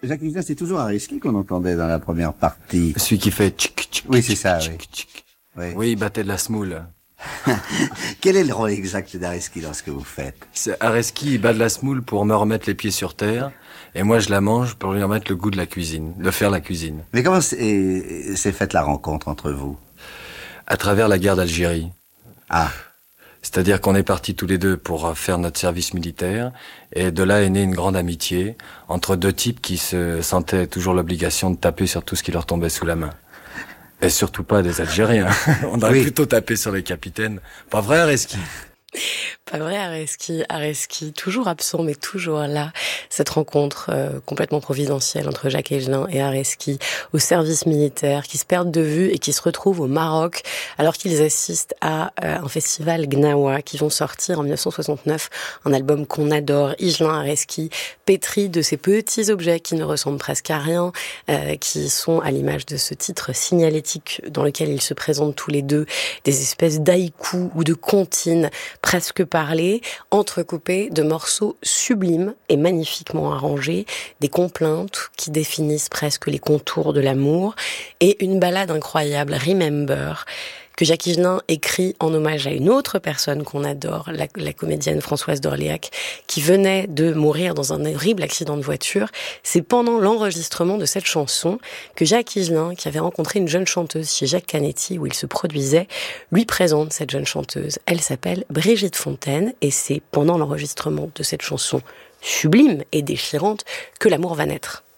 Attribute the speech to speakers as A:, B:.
A: Jacques Higelin, c'est toujours Areski qu'on entendait dans la première partie.
B: Celui qui fait tchic, tchic,
A: Oui, c'est ça,
B: tchic,
A: oui.
B: tchic.
A: Oui.
B: Oui, il battait de la semoule.
A: Quel est le rôle exact d'Areski dans ce que vous faites?
B: Areski, il bat de la semoule pour me remettre les pieds sur terre, et moi je la mange pour lui remettre le goût de la cuisine, de faire la cuisine.
A: Mais comment s'est faite la rencontre entre vous?
B: À travers la guerre d'Algérie.
A: Ah.
B: C'est-à-dire qu'on est partis tous les deux pour faire notre service militaire, et de là est née une grande amitié entre deux types qui se sentaient toujours l'obligation de taper sur tout ce qui leur tombait sous la main. Et surtout pas des Algériens. On aurait plutôt tapé sur les capitaines. Pas vrai, Areski?
C: Pas vrai, Areski, toujours absent, mais toujours là. Cette rencontre complètement providentielle entre Jacques Higelin et Areski au service militaire, qui se perdent de vue et qui se retrouvent au Maroc, alors qu'ils assistent à un festival Gnawa, qui vont sortir en 1969 un album qu'on adore, Higelin, Areski, pétri de ces petits objets qui ne ressemblent presque à rien, qui sont à l'image de ce titre signalétique dans lequel ils se présentent tous les deux, des espèces d'haïkus ou de comptines presque parlées, entrecoupées de morceaux sublimes et magnifiquement arrangés, des complaintes qui définissent presque les contours de l'amour, et une ballade incroyable, Remember, que Jacques Higelin écrit en hommage à une autre personne qu'on adore, la comédienne Françoise d'Orléac, qui venait de mourir dans un horrible accident de voiture. C'est pendant l'enregistrement de cette chanson que Jacques Higelin, qui avait rencontré une jeune chanteuse chez Jacques Canetti, où il se produisait, lui présente cette jeune chanteuse. Elle s'appelle Brigitte Fontaine, et c'est pendant l'enregistrement de cette chanson sublime et déchirante que l'amour va naître.